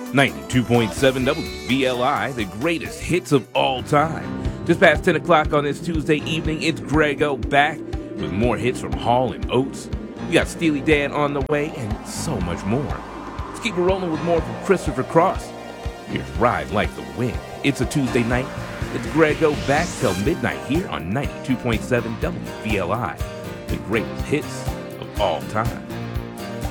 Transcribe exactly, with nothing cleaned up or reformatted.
ninety-two point seven W V L I, the greatest hits of all time. Just past ten o'clock on this Tuesday evening, it's Grego back with more hits from Hall and Oates. We got Steely Dan on the way and so much more. Let's keep it rolling with more from Christopher Cross. Here's Ride Like the Wind. It's a Tuesday night. It's Grego back till midnight here on ninety-two point seven W V L I, the greatest hits of all time.